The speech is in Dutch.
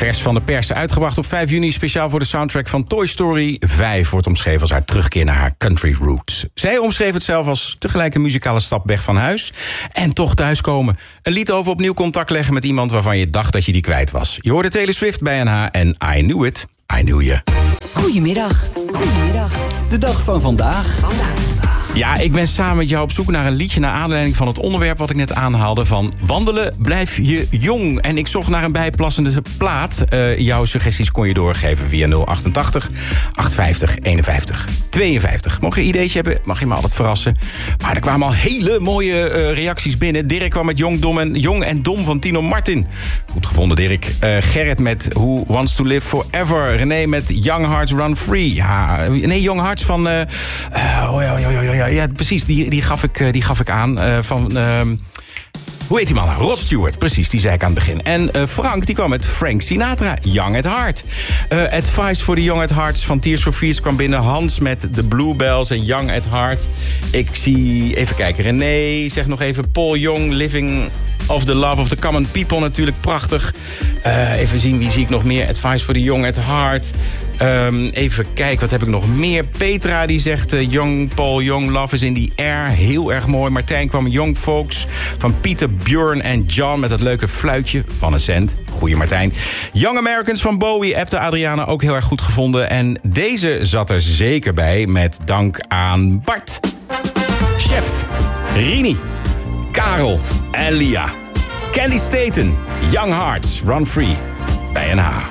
Vers van de pers, uitgebracht op 5 juni... speciaal voor de soundtrack van Toy Story 5... wordt omschreven als haar terugkeer naar haar country roots. Zij omschreef het zelf als tegelijk een muzikale stap weg van huis... en toch thuiskomen. Een lied over opnieuw contact leggen met iemand... waarvan je dacht dat je die kwijt was. Je hoorde Taylor Swift bij NH en I Knew It, I Knew You. Goedemiddag. De dag van vandaag. Ja, ik ben samen met jou op zoek naar een liedje... naar aanleiding van het onderwerp wat ik net aanhaalde... van wandelen blijf je jong. En ik zocht naar een bijpassende plaat. Jouw suggesties kon je doorgeven via 088 850 51 52. Mocht je een ideetje hebben, mag je me altijd verrassen. Maar er kwamen al hele mooie reacties binnen. Dirk kwam met Jong en Dom van Tino Martin. Goed gevonden, Dirk. Gerrit met Who Wants to Live Forever. René met Young Hearts Run Free. Ja, nee, Young Hearts van... Ja, precies, die gaf ik aan van... hoe heet die man nou? Rod Stewart, precies, die zei ik aan het begin. En Frank, die kwam met Frank Sinatra, Young at Heart. Advice voor de Young at Hearts van Tears for Fears kwam binnen. Hans met The Bluebells en Young at Heart. Ik zie, even kijken, René, zeg nog even Paul Young, Living of the Love of the Common People, natuurlijk prachtig. Even zien, wie zie ik nog meer? Advice voor de Young at Heart. Even kijken, wat heb ik nog meer? Petra die zegt Young Paul Young, Love is in the Air. Heel erg mooi. Martijn kwam Young Folks van Pieter, Björn en John met dat leuke fluitje van een cent. Goeie Martijn. Young Americans van Bowie appte Adriana ook heel erg goed gevonden. En deze zat er zeker bij met dank aan Bart, Chef, Rini, Karel en Lia. Candy Staten, Young Hearts Run Free bij NH.